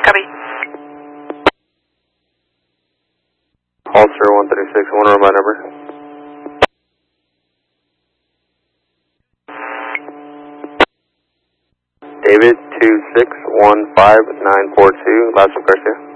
Copy. Ulster 136, I want to run my number. David 2615942, Las Garcia.